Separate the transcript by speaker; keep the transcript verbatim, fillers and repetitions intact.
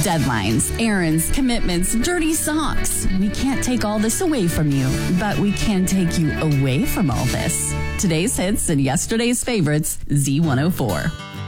Speaker 1: Deadlines, errands, commitments, dirty socks. We can't take all this away from you, but we can take you away from all this. Today's hits and yesterday's favorites, Z one oh four.